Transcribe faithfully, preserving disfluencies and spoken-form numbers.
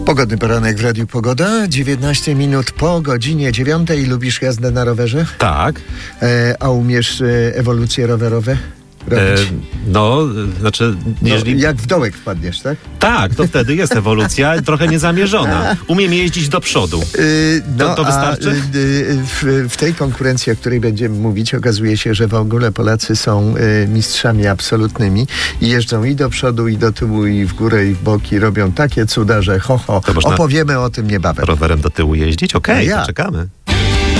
Pogodny poranek w Radiu Pogoda. dziewiętnaście minut po godzinie dziewiątej. Lubisz jazdę na rowerze? Tak. E, a umiesz e, ewolucje rowerowe robić? E, no, znaczy... No, jeżeli... jak w dołek wpadniesz, tak? Tak, to wtedy jest ewolucja, trochę niezamierzona. Umiem jeździć do przodu. Yy, no, to, to wystarczy? A, yy, w, w tej konkurencji, o której będziemy mówić, okazuje się, że w ogóle Polacy są yy, mistrzami absolutnymi i jeżdżą i do przodu, i do tyłu, i w górę, i w boki. Robią takie cuda, że ho, ho. Opowiemy o tym niebawem. Rowerem do tyłu jeździć? Okej, okay, ja. to czekamy.